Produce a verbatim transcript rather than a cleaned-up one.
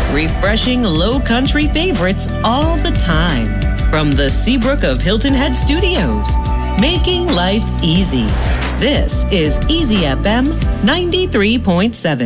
refreshing low country favorites all the time. From the Seabrook of Hilton Head Studios, making life easy. This is Easy F M ninety-three point seven.